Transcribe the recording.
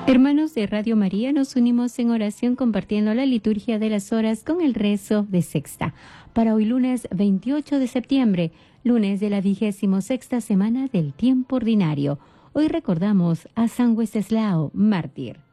Hermanos de Radio María, nos unimos en oración compartiendo la liturgia de las horas con el rezo de sexta. Para hoy lunes 28 de septiembre, lunes de la 26ª semana del tiempo ordinario. Hoy recordamos a San Wenceslao, mártir.